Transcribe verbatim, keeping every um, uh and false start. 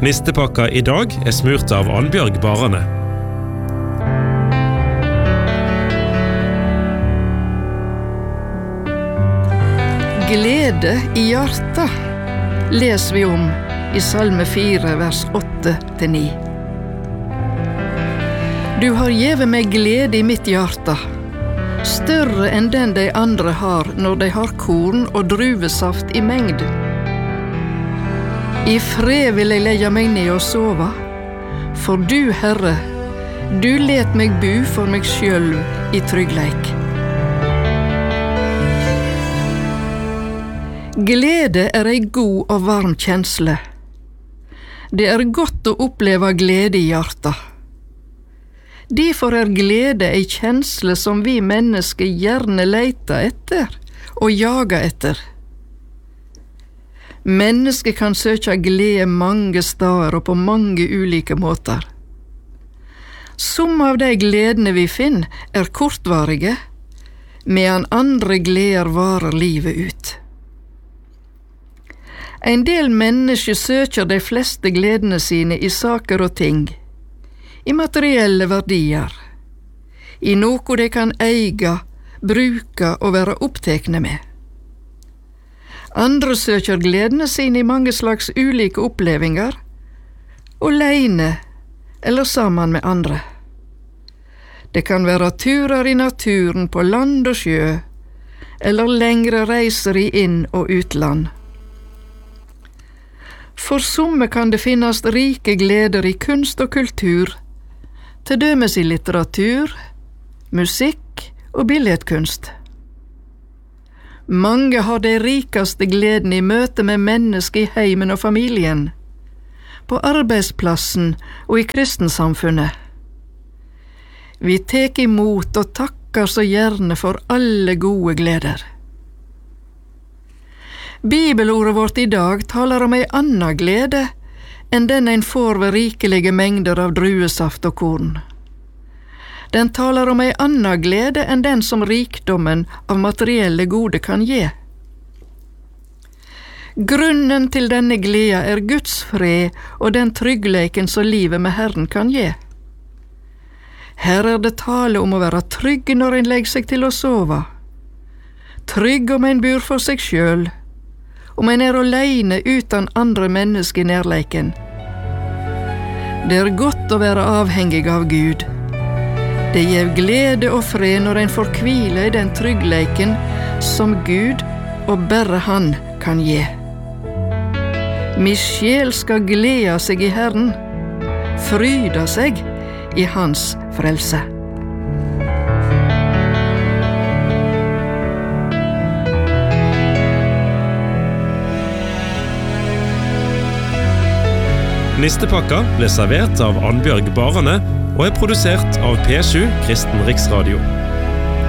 Nistepakka I dag er smurt av Annbjørg Barane. Glede I hjarta leser vi om I Salme fire, vers åtte til ni. Du har gjeve meg glede I mitt hjarta, større enn den de andre har når de har korn og druvesaft I mengd. I fred vil jeg legge meg ned og sove, for du, Herre, du let meg bu for meg sjølv I tryggleik. Glede er ei god og varm kjensle. Det er godt å oppleve glede I hjarta. Derfor er glede ei kjensle som vi mennesker gjerne leiter etter og jager etter. Mennesker kan søke glede mange steder og på mange ulike måter. Som av de gledene vi finner er kortvarige, medan andre gleder varer livet ut. En del mennesker søker de fleste gledene sine I saker og ting, I materielle verdier, I noe de kan eie, bruke og være opptekne med. Andre søker gledene sine I mange slags ulike opplevinger, alene eller sammen med andre. Det kan være turer I naturen på land og sjø, eller lengre reiser I inn- og utland. For somme kan det finnes rike gleder I kunst og kultur, til dømes I litteratur, musikk og billedkunst. Mange har de rikeste gledene I møte med mennesker I heimen og familien, på arbeidsplassen og I kristensamfunnet. Vi tek imot og takker så gjerne for alle gode gleder. Bibelordet vårt I dag taler om ei anna glede enn den en får ved rikelige mengder av druesaft og korn. Den taler om ei anna glede enn den som rikdommen av materielle gode kan gi. Grunnen til denne gleda er Guds fred og den tryggleiken som livet med Herren kan gi. Her er det tale om å være trygg når en legger seg til å sove, trygg om en bor for seg sjøl, om en er alene uten andre mennesker I nærleiken. Det er godt å være avhengig av Gud. Det gir glede og fred når en får hvile I den tryggleiken som Gud og bare Han kan gi. Min sjel skal glede seg I Herren, fryde seg I Hans frelse. Nistepakka ble servert av Annbjørg Barane og er produsert av P sju Kristen Riksradio.